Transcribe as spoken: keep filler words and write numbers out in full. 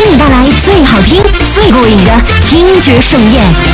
你带来最好听、最过瘾的听觉盛宴。